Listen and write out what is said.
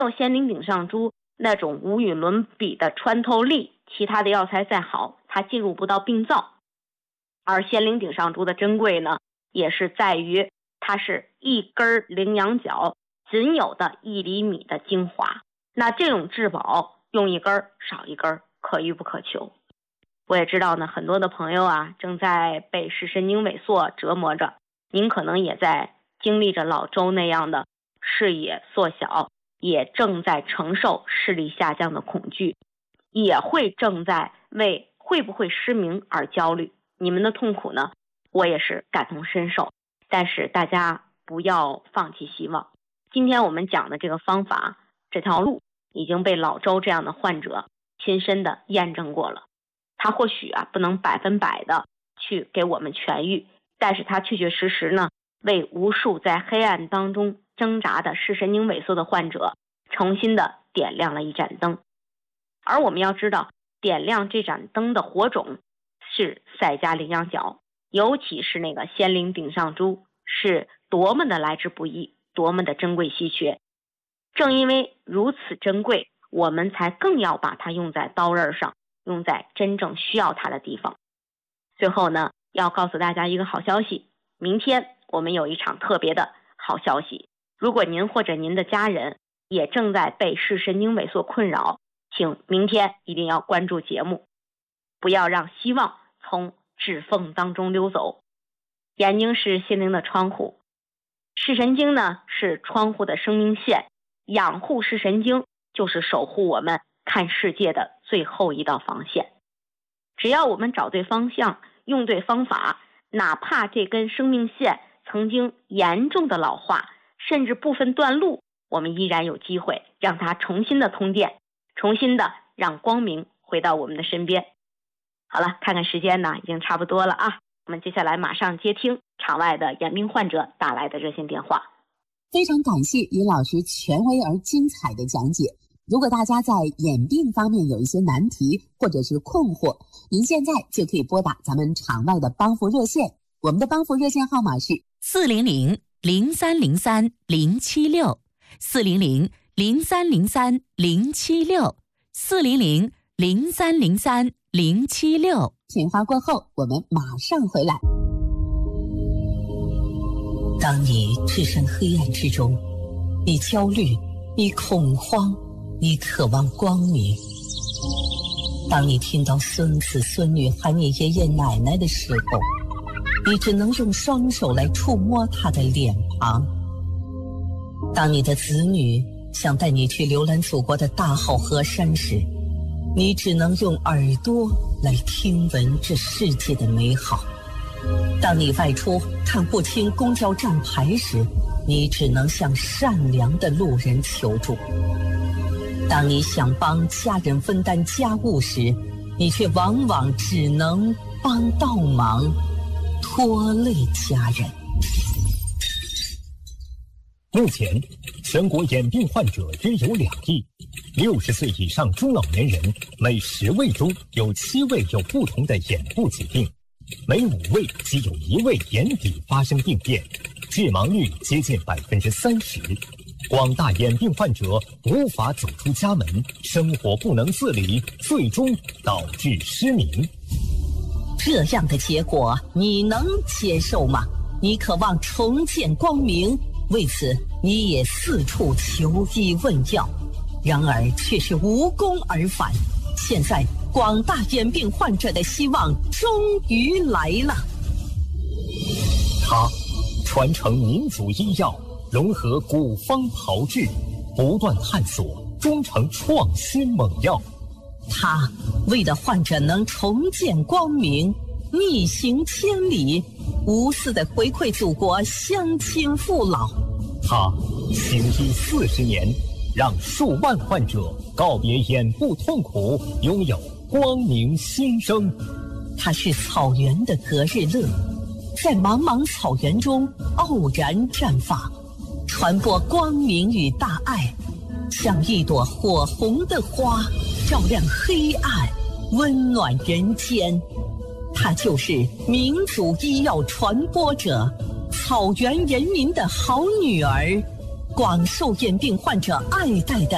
有仙灵顶上珠那种无与伦比的穿透力，其他的药材再好，它进入不到病灶。而仙灵顶上珠的珍贵呢，也是在于它是一根羚羊角仅有的1厘米的精华，那这种至宝用一根少一根，可遇不可求。我也知道呢，很多的朋友啊正在被视神经萎缩折磨着，您可能也在经历着老周那样的视野缩小，也正在承受视力下降的恐惧，也会正在为会不会失明而焦虑。你们的痛苦呢，我也是感同身受，但是大家不要放弃希望。今天我们讲的这个方法，这条路已经被老周这样的患者亲身的验证过了。他或许不能100%的去给我们痊愈，但是他确确实实呢，为无数在黑暗当中挣扎的视神经萎缩的患者重新的点亮了一盏灯。而我们要知道，点亮这盏灯的火种是赛迦羚羊角，尤其是那个仙灵顶上珠，是多么的来之不易，多么的珍贵稀缺。正因为如此珍贵，我们才更要把它用在刀刃上，用在真正需要它的地方。最后呢，要告诉大家一个好消息，明天我们有一场特别的好消息。如果您或者您的家人也正在被视神经萎缩困扰，请明天一定要关注节目，不要让希望从指缝当中溜走。眼睛是心灵的窗户，视神经呢是窗户的生命线，养护视神经就是守护我们看世界的最后一道防线。只要我们找对方向，用对方法，哪怕这根生命线曾经严重的老化，甚至部分断路，我们依然有机会让它重新的通电，重新的让光明回到我们的身边。好了，看看时间呢，已经差不多了啊。我们接下来马上接听场外的眼病患者打来的热线电话。 非常感谢尹老师权威而精彩的讲解。如果大家在眼病方面有一些难题或者是困惑，您现在就可以拨打咱们场外的帮扶热线，我们的帮扶热线号码是 400-0303-076 400-0303-076 400-0303-076。 电话过后，我们马上回来。 当你置身黑暗之中，你焦虑，你恐慌，你渴望光明。当你听到孙子孙女喊你爷爷奶奶的时候，你只能用双手来触摸他的脸庞。当你的子女想带你去浏览祖国的大好河山时，你只能用耳朵来听闻这世界的美好。当你外出看不清公交站牌时，你只能向善良的路人求助。当你想帮家人分担家务时，你却往往只能帮倒忙，拖累家人。 目前，全国眼病患者约有2亿，60岁以上中老年人每10位中有7位有不同的眼部疾病，每5位即有1位眼底发生病变，致盲率接近30%。广大眼病患者无法走出家门，生活不能自理，最终导致失明。 这样的结果你能接受吗？你渴望重见光明，为此你也四处求医问药，然而却是无功而返。现在广大眼病患者的希望终于来了。 他传承民族医药，融合古方炮制，不断探索，终成创新猛药。 他为了患者能重见光明，逆行千里，无私的回馈祖国乡亲父老。 他行医40年，让数万患者告别眼部痛苦，拥有光明新生。 他是草原的隔日乐，在茫茫草原中傲然绽放，传播光明与大爱，像一朵火红的花，照亮黑暗，温暖人间。她就是民族医药传播者，草原人民的好女儿，广受眼病患者爱戴的